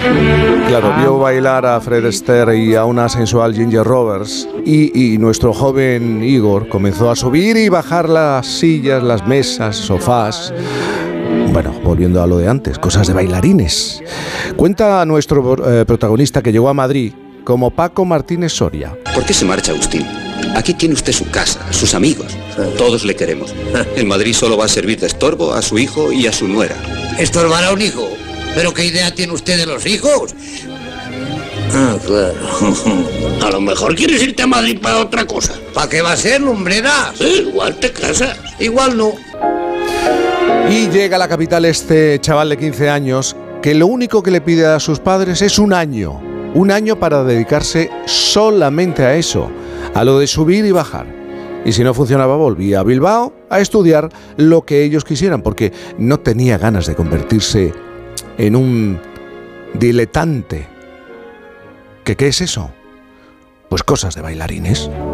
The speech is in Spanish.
Claro, vio bailar a Fred Astaire y a una sensual Ginger Rogers y nuestro joven Igor comenzó a subir y bajar las sillas, las mesas, sofás. Bueno, volviendo a lo de antes, cosas de bailarines. Cuenta nuestro protagonista que llegó a Madrid como Paco Martínez Soria. ¿Por qué se marcha Agustín? Aquí tiene usted su casa, sus amigos. Todos le queremos. En Madrid solo va a servir de estorbo a su hijo y a su nuera. ¿Estorbar a un hijo? ¿Pero qué idea tiene usted de los hijos? Ah, claro. A lo mejor quieres irte a Madrid para otra cosa. ¿Para qué va a ser, lumbreras? Igual te casas. Igual no. Y llega a la capital este chaval de 15 años que lo único que le pide a sus padres es un año para dedicarse solamente a eso, a lo de subir y bajar. Y si no funcionaba, volvía a Bilbao a estudiar lo que ellos quisieran, porque no tenía ganas de convertirse en un diletante. ¿Qué es eso? Pues cosas de bailarines.